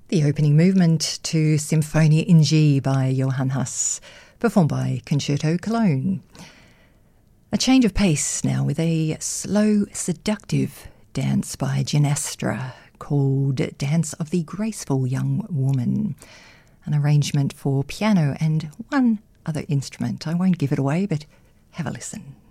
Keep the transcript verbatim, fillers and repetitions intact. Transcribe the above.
The opening movement to Symphonia in G by Johann Haas, performed by Concerto Cologne. A change of pace now with a slow, seductive dance by Ginestra called Dance of the Graceful Young Woman, an arrangement for piano and one other instrument. I won't give it away, but have a listen.